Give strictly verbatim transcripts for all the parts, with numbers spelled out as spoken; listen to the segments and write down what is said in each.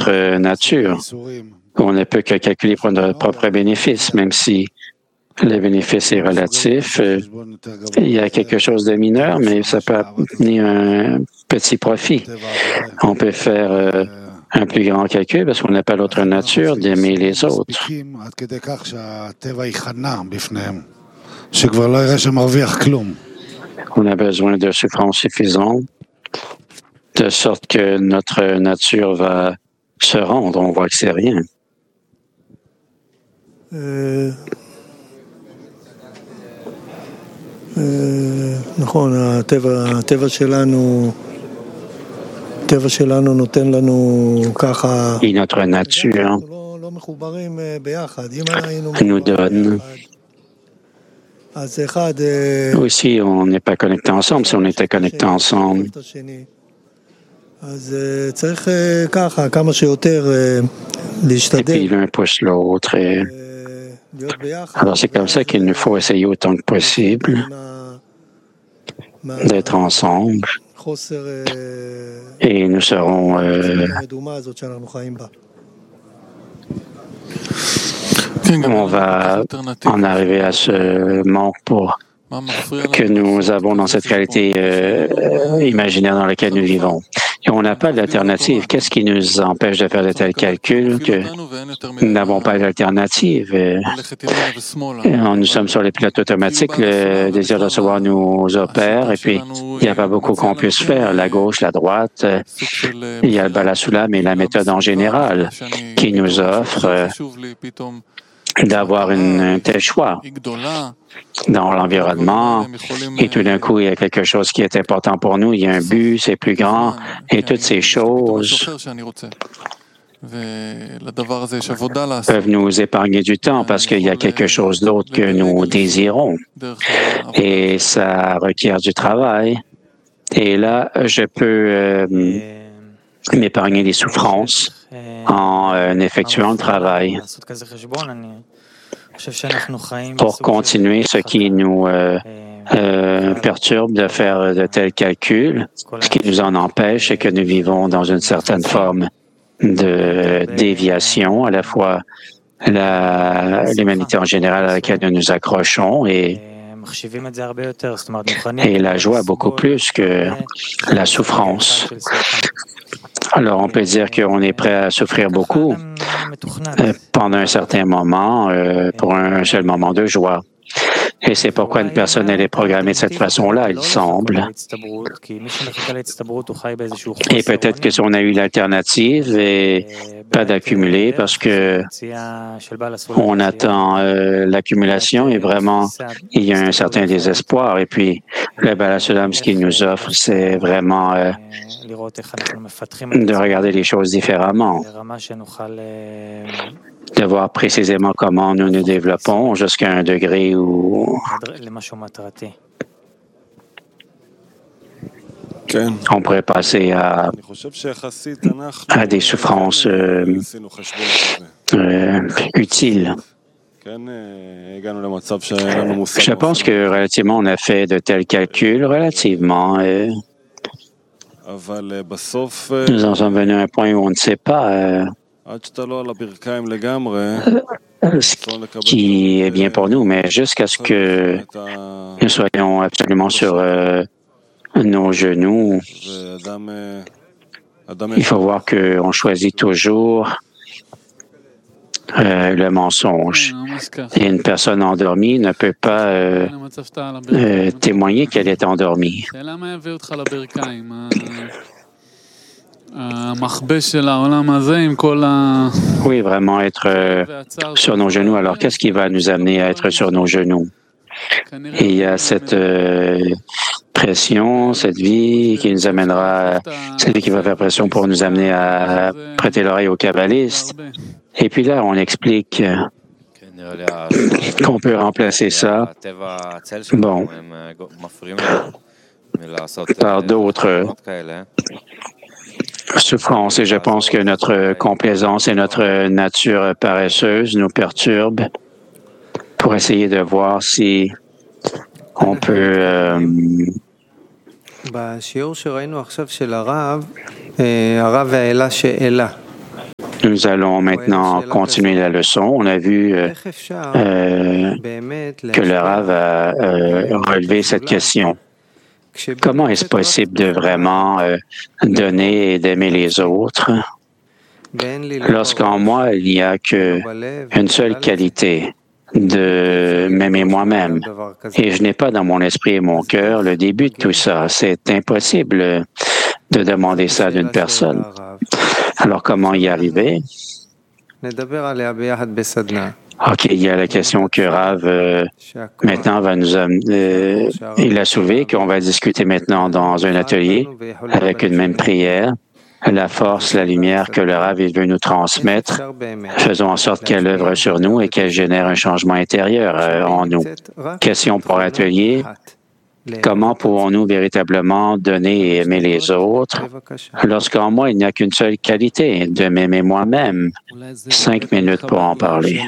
notre nature. On ne peut que calculer pour notre propre bénéfice, même si le bénéfice est relatif. Il y a quelque chose de mineur, mais ça peut amener un petit profit. On peut faire euh, un plus grand calcul parce qu'on n'a pas l'autre nature d'aimer les autres. On a besoin de souffrance suffisante, de sorte que notre nature va se rendre. On voit que c'est rien. Euh... נכון, הטבע, הטבע שלנו, הטבע שלנו נותן לנו ככה, notre nature לא, לא מחוברים ביחד. אם היינו nous donne. אז אחד, aussi, on n'est pas connectés ensemble. Si on était connectés ensemble, אז צריך ככה, כמה שיותר להשתדל. Et puis l'un pousse l'autre. Et... Alors c'est comme ça qu'il nous faut essayer autant que possible d'être ensemble. Et nous serons euh, on va en arriver à ce manque pour que nous avons dans cette réalité euh, imaginaire dans laquelle nous vivons. Et on n'a pas d'alternative. Qu'est-ce qui nous empêche de faire de tels calculs que nous n'avons pas d'alternative? Et, et nous sommes sur les pilotes automatiques. Le désir de recevoir nous opère et puis il n'y a pas beaucoup qu'on puisse faire. La gauche, la droite, il y a le Bala-Sulam et la méthode en général qui nous offre euh, d'avoir une, un tel choix dans l'environnement, et tout d'un coup, il y a quelque chose qui est important pour nous, il y a un but, c'est plus grand, et toutes ces choses peuvent nous épargner du temps parce qu'il y a quelque chose d'autre que nous désirons, et ça requiert du travail. Et là, je peux euh, m'épargner des souffrances en euh, effectuant le travail. Pour continuer, ce qui nous euh, euh, perturbe de faire de tels calculs, ce qui nous en empêche, c'est que nous vivons dans une certaine forme de déviation, à la fois la, l'humanité en général à laquelle nous nous accrochons et, et la joie beaucoup plus que la souffrance. Alors, on peut dire qu'on est prêt à souffrir beaucoup euh, pendant un certain moment, euh, pour un seul moment de joie. Et c'est pourquoi une personne, elle est programmée de cette façon-là, il semble. Et peut-être que si on a eu l'alternative et pas d'accumuler parce que on attend euh, l'accumulation et vraiment, il y a un certain désespoir. Et puis, le Bala-Sulam, ce qu'il nous offre, c'est vraiment euh, de regarder les choses différemment, de voir précisément comment nous nous développons jusqu'à un degré où on pourrait passer à, à des souffrances euh, euh, utiles. Je pense que relativement, on a fait de tels calculs relativement. Euh, nous en sommes venus à un point où on ne sait pas euh, ce qui est bien pour nous, mais jusqu'à ce que nous soyons absolument sur euh, nos genoux, il faut voir qu'on choisit toujours euh, le mensonge. Et une personne endormie ne peut pas euh, euh, témoigner qu'elle est endormie. Oui, vraiment être euh, sur nos genoux. Alors, qu'est-ce qui va nous amener à être sur nos genoux? Et il y a cette euh, pression, cette vie qui nous amènera, cette vie qui va faire pression pour nous amener à prêter l'oreille aux kabbalistes. Et puis là, on explique qu'on peut remplacer ça, bon, par d'autres souffrances. Et je pense que notre complaisance et notre nature paresseuse nous perturbent pour essayer de voir si on peut euh, בשיעור שראינו עכשיו של הרב, הרב העלה שאלה. Nous allons maintenant continuer la leçon. On a vu euh, euh, que le Rav a euh, relevé cette question. Comment est-ce possible de vraiment euh, donner et d'aimer les autres lorsqu'en moi, il n'y a qu'une seule qualité, de m'aimer moi-même, et je n'ai pas dans mon esprit et mon cœur le début de tout ça? C'est impossible de demander ça d'une personne. Alors, comment y arriver? OK, il y a la question que Rav euh, maintenant va nous amener. Euh, il a soulevé qu'on va discuter maintenant dans un atelier avec une même prière. La force, la lumière que le Rav veut nous transmettre, faisons en sorte qu'elle œuvre sur nous et qu'elle génère un changement intérieur euh, en nous. Question pour atelier. Comment pouvons-nous véritablement donner et aimer les autres lorsqu'en moi, il n'y a qu'une seule qualité, de m'aimer moi-même? Cinq minutes pour en parler.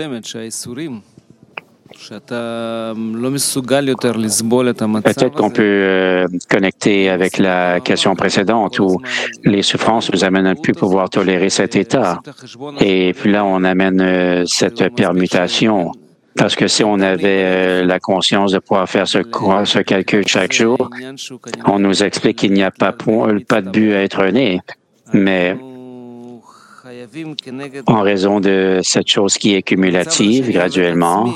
Peut-être qu'on peut euh, connecter avec la question précédente où les souffrances nous amènent à ne plus pouvoir tolérer cet état. Et puis là, on amène euh, cette permutation. Parce que si on avait euh, la conscience de pouvoir faire ce, ce calcul chaque jour, on nous explique qu'il n'y a pas, pas de but à être né. Mais en raison de cette chose qui est cumulative, graduellement,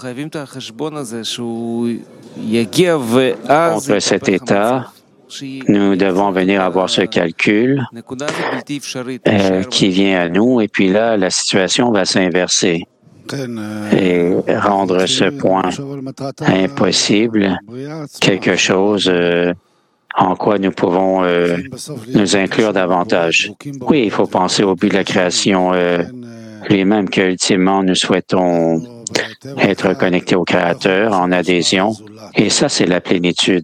contre cet état, nous devons venir avoir ce calcul euh, qui vient à nous, et puis là, la situation va s'inverser et rendre ce point impossible quelque chose euh, en quoi nous pouvons euh, nous inclure davantage. Oui, il faut penser au but de la création euh, lui-même, qu'ultimement nous souhaitons être connectés au Créateur en adhésion, et ça, c'est la plénitude.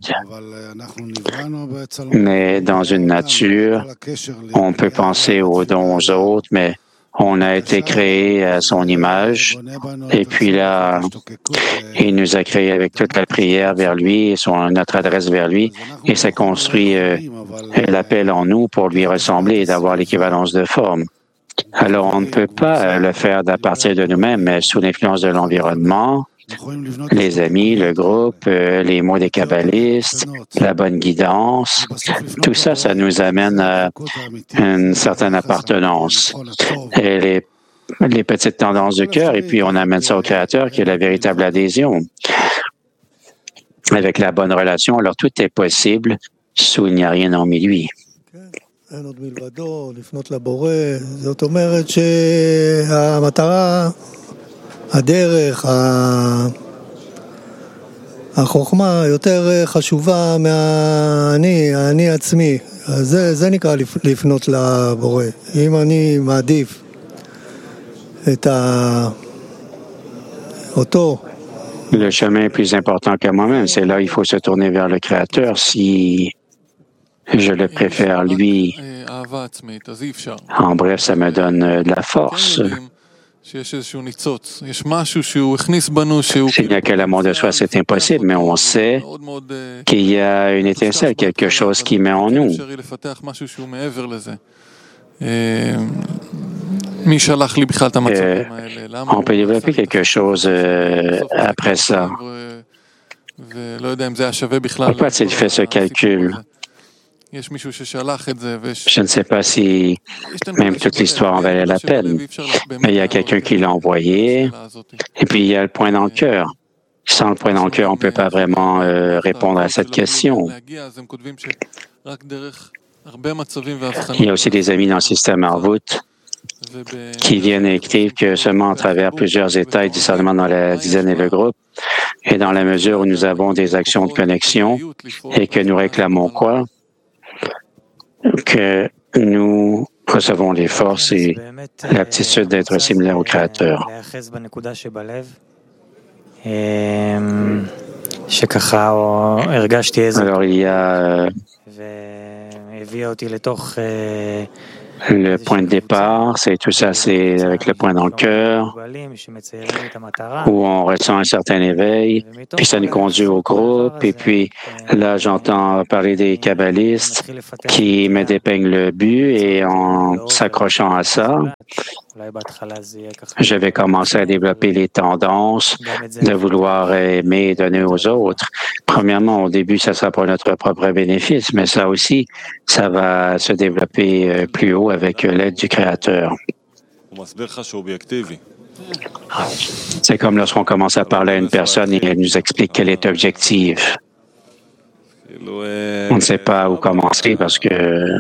Mais dans une nature, on peut penser aux dons aux autres, mais on a été créé à son image, et puis là, il nous a créés avec toute la prière vers lui, et son, notre adresse vers lui, et ça construit euh, l'appel en nous pour lui ressembler et d'avoir l'équivalence de forme. Alors, on ne peut pas le faire à partir de nous-mêmes, mais sous l'influence de l'environnement, les amis, le groupe, euh, les mots des kabbalistes, la bonne guidance, tout ça, ça nous amène à une certaine appartenance. Et les, les petites tendances du cœur, et puis on amène ça au Créateur, qui est la véritable adhésion. Avec la bonne relation, alors tout est possible, sous il n'y a rien hormis lui. הדרך, החוכמה יותר חשובה מהאני, האני עצמי. זה, זה נקרא לפנות לבורא. אם אני מעדיף את אותו. Le chemin est plus important que moi-même. C'est là il faut se tourner vers le Créateur. Si je le préfère lui, en bref, ça me donne de la force. S'il n'y a que l'amour de soi, c'est impossible, mais on sait qu'il y a une étincelle, quelque chose qui met en nous. Euh, on peut développer quelque chose euh, après ça. Pourquoi a-t-il fait ce calcul? Je ne sais pas si même toute l'histoire en valait la peine, mais il y a quelqu'un qui l'a envoyé, et puis il y a le point dans le cœur. Sans le point dans le cœur, on ne peut pas vraiment euh, répondre à cette question. Il y a aussi des amis dans le système Arvut qui viennent et écrivent que seulement à travers plusieurs états et discernement dans la dizaine et le groupe, et dans la mesure où nous avons des actions de connexion et que nous réclamons quoi? Que nous recevons les forces et l'aptitude d'être similaires au Créateur. Alors il y a Le point de départ, c'est tout ça, c'est avec le point dans le cœur, où on ressent un certain éveil, puis ça nous conduit au groupe, et puis là, j'entends parler des kabbalistes qui me dépeignent le but, et en s'accrochant à ça, je vais commencer à développer les tendances de vouloir aimer et donner aux autres. Premièrement, au début, ça sera pour notre propre bénéfice, mais ça aussi, ça va se développer plus haut avec l'aide du Créateur. C'est comme lorsqu'on commence à parler à une personne et elle nous explique qu'elle est objective. On ne sait pas où commencer parce que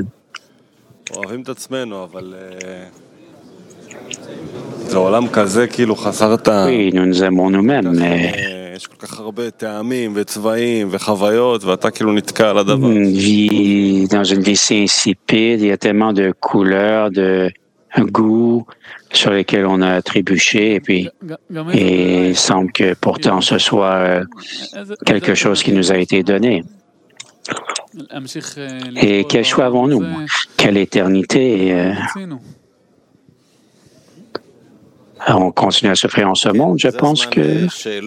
oui, nous nous aimons nous-mêmes, mais une vie, dans une vie si insipide, il y a tellement de couleurs, de goûts sur lesquels on a trébuché, et puis et il semble que pourtant ce soit quelque chose qui nous a été donné. Et quel choix avons-nous? Quelle éternité? euh, On continue à souffrir en ce monde. Je pense que c'est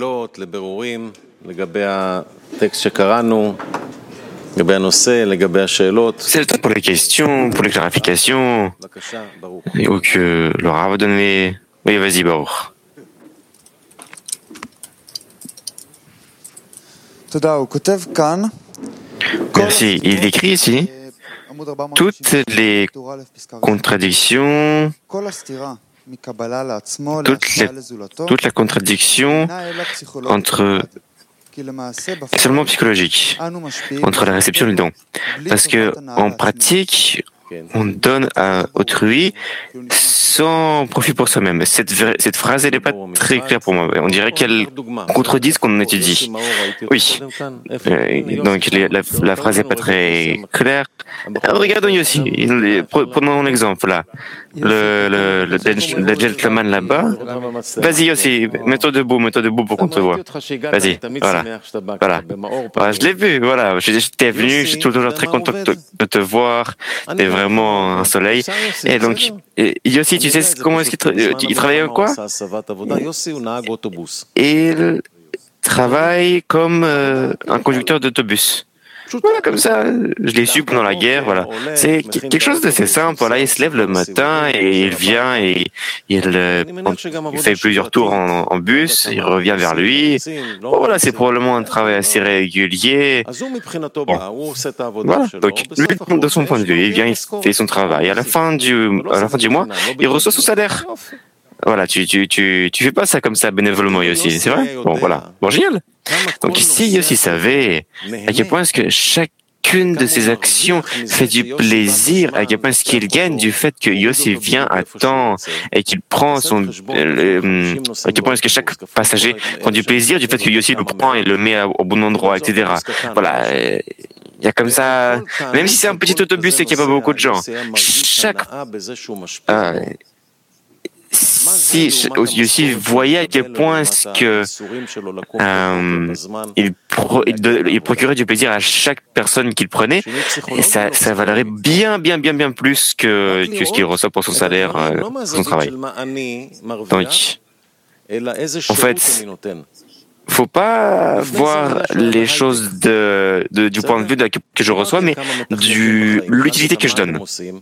le temps pour les questions, pour les clarifications, ou que le Rav va donner. Oui, vas-y, Baruch. Merci. Il écrit ici toutes les contradictions, toute, les, toute la contradiction entre seulement psychologique, entre la réception et le don. Parce que en pratique, on donne à autrui sans profit pour soi-même. Cette, cette phrase, elle n'est pas très claire pour moi. On dirait qu'elle contredit ce qu'on étudie. Oui. Euh, donc les, la, la phrase n'est pas très claire. Alors, regardons aussi. Prenons l'exemple là. Le, le, le, le gentleman là-bas. Vas-y aussi, mets-toi debout, mets-toi debout pour qu'on te voit. Vas-y, voilà. Voilà. Voilà, je l'ai vu, voilà. J'étais venu, je suis toujours très content de te, de te voir. T'es vraiment un soleil. Et donc, Yossi, tu sais comment est-ce qu'il tra il travaille quoi? Il travaille comme euh, un conducteur d'autobus. Voilà, comme ça, je l'ai su pendant la guerre, voilà. C'est quelque chose d'assez simple, voilà, il se lève le matin et il vient et il, euh, il fait plusieurs tours en, en bus, il revient vers lui. Bon, voilà, c'est probablement un travail assez régulier. Bon. Voilà, donc, lui, de son point de vue, il vient, il fait son travail. À la fin du, à la fin du mois, il reçoit son salaire. Voilà, tu, tu, tu, tu fais pas ça comme ça bénévolement aussi, c'est vrai? Bon, voilà. Bon, génial. Donc ici, Yossi savait à quel point est-ce que chacune de ses actions fait du plaisir, à quel point est-ce qu'il gagne du fait que Yossi vient à temps et qu'il prend son, euh, à quel point est-ce que chaque passager prend du plaisir du fait que Yossi le prend et le met au bon endroit, et cetera. Voilà. Il y a comme ça, même si c'est un petit autobus et qu'il n'y a pas beaucoup de gens, chaque, euh, si Yossi voyait à quel point est-ce que euh, il, pro, il, de, il procurait du plaisir à chaque personne qu'il prenait, et ça, ça valerait bien, bien, bien, bien plus que, que ce qu'il reçoit pour son salaire, euh, pour son travail. Donc, en fait, faut pas voir les choses de, de, du point de vue de, que je reçois, mais de l'utilité que je donne.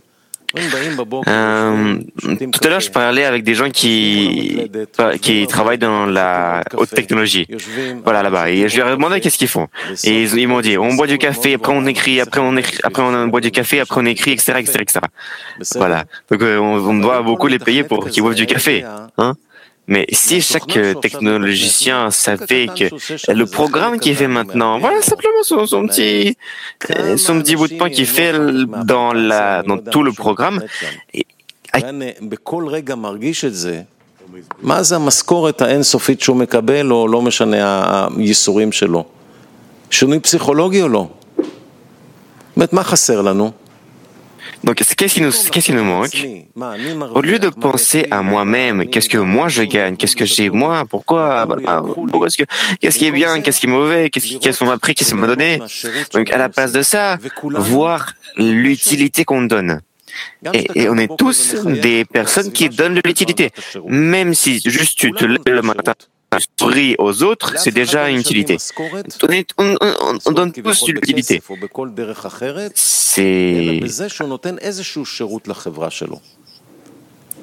Euh, tout à l'heure, je parlais avec des gens qui qui travaillent dans la haute technologie. Voilà, là-bas. Et je leur ai demandé qu'est-ce qu'ils font. Et ils, ils m'ont dit, on boit du café, après on écrit, après on écrit, après on boit du café, après on écrit, et cetera, et cetera, et cetera. Voilà. Donc on, on doit beaucoup les payer pour qu'ils boivent du café, hein. Mais si chaque technologicien savait que le programme qu'il fait maintenant, voilà simplement son, son petit, son petit bout de pain qu'il fait dans la, dans tout le programme. Et, מה זה המשכורת האינסופית שהוא מקבל, או לא משנה הייסורים שלו? שינוי פסיכולוגי או לא? באמת, מה חסר לנו? Donc, qu'est-ce qui nous, qu'est-ce qui nous manque? Au lieu de penser à moi-même, qu'est-ce que moi je gagne, qu'est-ce que j'ai moi, pourquoi, pourquoi est-ce que, qu'est-ce qui est bien, qu'est-ce qui est mauvais, qu'est-ce qui, qu'est-ce qu'on m'a pris, qu'est-ce qu'on m'a donné. Donc, à la place de ça, voir l'utilité qu'on donne. Et, et on est tous des personnes qui donnent de l'utilité. Même si juste tu te lèves le matin, tu souris aux autres, c'est déjà une utilité. On, est, on, on, on donne tous de l'utilité. C'est...